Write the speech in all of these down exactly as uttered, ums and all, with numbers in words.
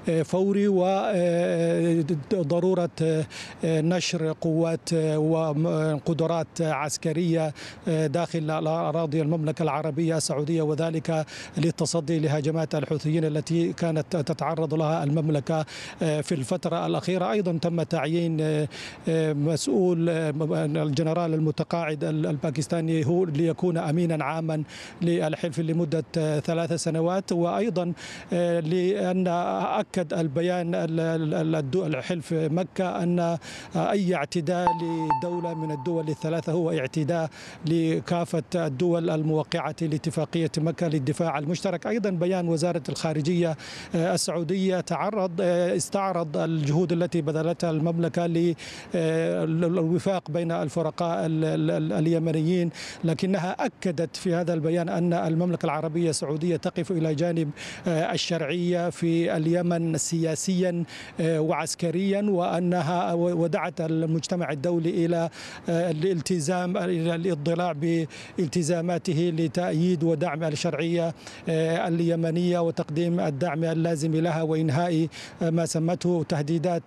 فوري وضرورة نشر قوات وقدرات عسكرية داخل أراضي المملكة العربية السعودية، وذلك للتصدي لهجمات الحوثيين التي كانت تتعرض لها المملكة في الفترة الأخيرة. أيضا تم تعيين مسؤول الجنرال المتقاعد الباكستاني هو ليكون أمينا عاما للحلف لمدة ثلاث سنوات. وأيضا لأن أكد البيان الحلف مكة أن أي اعتداء لدولة من الدول الثلاثة هو اعتداء لكافة الدول الموقعة لاتفاقية مكة للدفاع المشترك. أيضا بيان وزارة الخارجية السعودية تعرض استعرض الجهود التي بذلتها المملكة للوفاق بين الفرقاء اليمنيين، لكنها أكدت في هذا البيان أن المملكة العربية السعودية تقف إلى جانب الشرعية في اليمن سياسيا وعسكريا، وأنها ودعت المجتمع الدولي إلى الالتزام إلى الاضلاع بالتزاماته لتأييد ودعم الشرعية اليمنية وتقديم الدعم اللازم لها وإنهاء ما سمته تهديدات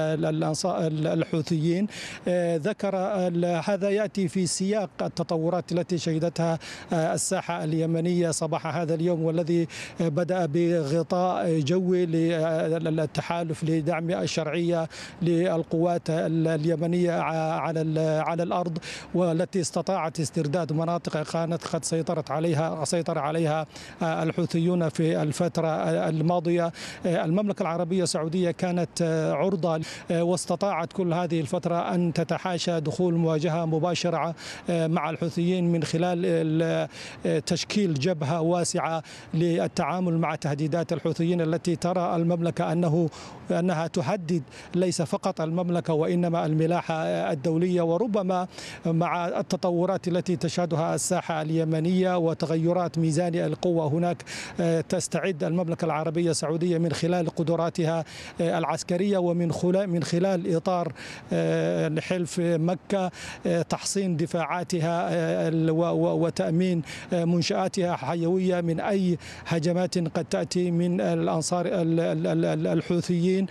الحوثيين. ذكر هذا يأتي في سياق التطورات التي شهدتها الساحة اليمنية صباح هذا اليوم، والذي بدأ بغطاء جوي للتحالف لدعم الشرعية للقوات اليمنية على على الأرض، والتي استطاعت استرداد مناطق كانت قد سيطرت عليها سيطر عليها الحوثيون في الفترة الماضية. المملكة العربية السعودية كانت عرضة واستطاعت كل هذه الفترة أن تتحاشى دخول مواجهة مباشرة مع الحوثيين من خلال تشكيل جبهة واسعة للتعامل مع تهديدات الحوثيين التي ترى المملكة أنه أنها تهدد ليس فقط المملكة وإنما الملاحة الدولية. وربما مع التطورات التي تشهدها الساحة اليمنية وتغيرات ميزان القوة هناك، تستعد المملكة العربية السعودية من خلال قدراتها العسكرية ومن خلال من خلال إطار حلف مكة تحصين دفاعاتها وتأمين منشآتها حيوية من أي هجمات قد تأتي من الأنصار الحوثيين.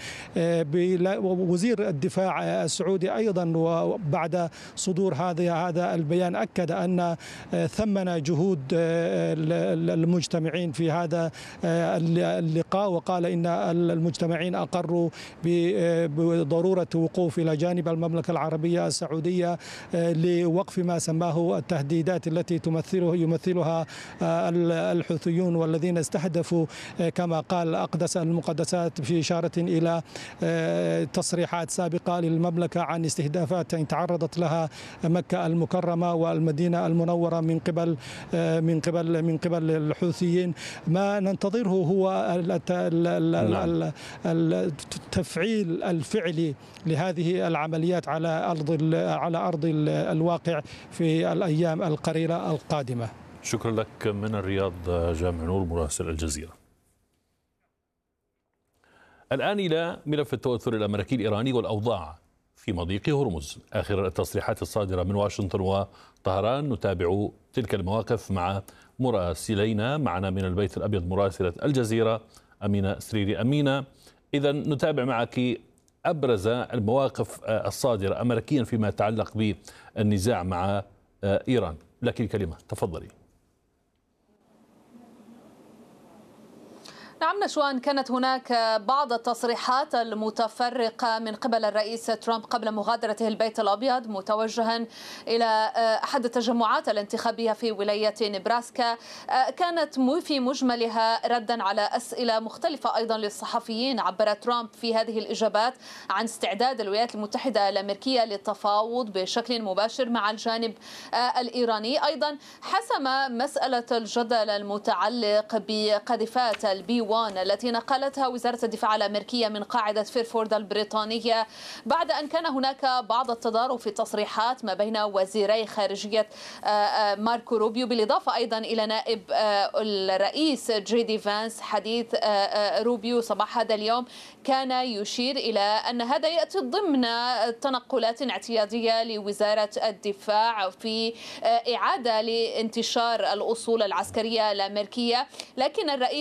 وزير الدفاع السعودي أيضا وبعد صدور هذا هذا البيان أكد أن ثمن جهود المجتمعين في هذا اللقاء، وقال إن المجتمعين أقروا بضرورة وقوف إلى جانب المملكة العربية السعودية لوقف ما سماه التهديدات التي تمثله يمثلها الحوثيون، والذين استهدفوا كما قال أقدس المقدسات في إشارة إلى تصريحات سابقة للمملكة عن استهدافات تعرضت لها مكة المكرمة والمدينة المنورة من قبل من قبل من قبل الحوثيين. ما ننتظره هو التفعيل الفعلي لهذه العمليات على أرض على أرض الواقع في الأيام القليلة القادمة. شكرا لك من الرياض جامع نور مراسل الجزيرة. الآن إلى ملف التوتر الأمريكي الإيراني والأوضاع في مضيق هرمز. آخر التصريحات الصادرة من واشنطن وطهران. نتابع تلك المواقف مع مراسلينا. معنا من البيت الأبيض مراسلة الجزيرة أمينة سريري. أمينة، إذا نتابع معك أبرز المواقف الصادرة أمريكيا فيما يتعلق بالنزاع مع إيران. لك الكلمة، تفضلي. نعم نشوان، كانت هناك بعض التصريحات المتفرقة من قبل الرئيس ترامب قبل مغادرته البيت الأبيض متوجها إلى أحد التجمعات الانتخابية في ولاية نبراسكا، كانت في مجملها ردا على أسئلة مختلفة أيضا للصحفيين. عبر ترامب في هذه الإجابات عن استعداد الولايات المتحدة الأمريكية للتفاوض بشكل مباشر مع الجانب الإيراني. أيضا حسم مسألة الجدل المتعلق بقذيفات البي التي نقلتها وزارة الدفاع الأمريكية من قاعدة فيرفورد البريطانية، بعد أن كان هناك بعض التضارب في التصريحات ما بين وزيري خارجية ماركو روبيو، بالإضافة أيضا إلى نائب الرئيس جي دي فانس. حديث روبيو صباح هذا اليوم كان يشير إلى أن هذا يأتي ضمن تنقلات اعتيادية لوزارة الدفاع في إعادة لانتشار الأصول العسكرية الأمريكية، لكن الرئيس